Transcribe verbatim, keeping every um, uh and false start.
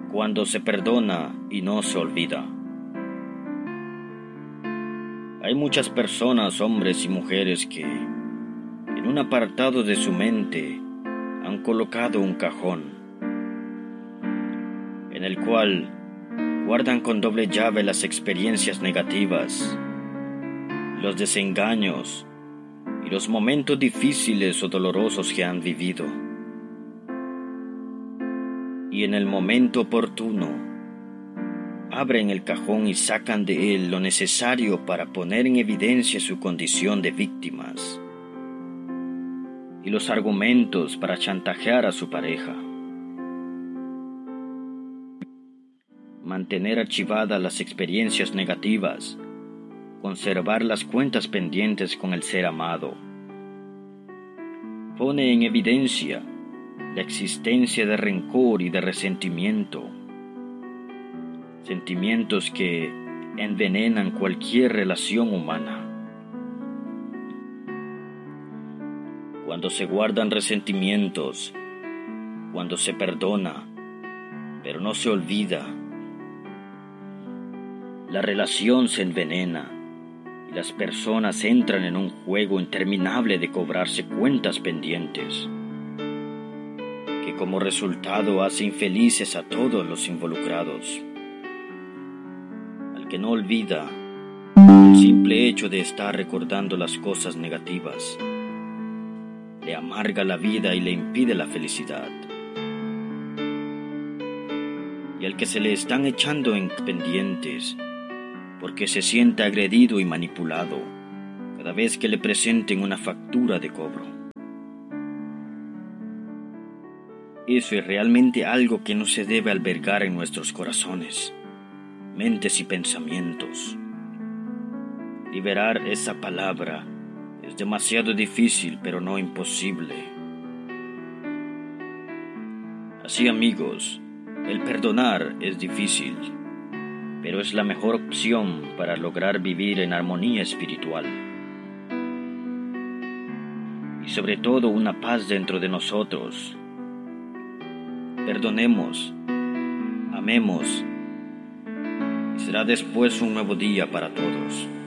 Cuando se perdona y no se olvida. Hay muchas personas, hombres y mujeres, que en un apartado de su mente han colocado un cajón en el cual guardan con doble llave las experiencias negativas, los desengaños y los momentos difíciles o dolorosos que han vivido. Y en el momento oportuno, abren el cajón y sacan de él lo necesario para poner en evidencia su condición de víctimas y los argumentos para chantajear a su pareja. Mantener archivadas las experiencias negativas, conservar las cuentas pendientes con el ser amado, pone en evidencia la existencia de rencor y de resentimiento, sentimientos que envenenan cualquier relación humana. Cuando se guardan resentimientos, cuando se perdona, pero no se olvida, la relación se envenena y las personas entran en un juego interminable de cobrarse cuentas pendientes, que como resultado hace infelices a todos los involucrados. Al que no olvida, el simple hecho de estar recordando las cosas negativas le amarga la vida y le impide la felicidad. Y al que se le están echando en pendientes porque se siente agredido y manipulado cada vez que le presenten una factura de cobro. Eso es realmente algo que no se debe albergar en nuestros corazones, mentes y pensamientos. Liberar esa palabra es demasiado difícil, pero no imposible. Así, amigos, el perdonar es difícil, pero es la mejor opción para lograr vivir en armonía espiritual y sobre todo una paz dentro de nosotros. Perdonemos, amemos, y será después un nuevo día para todos.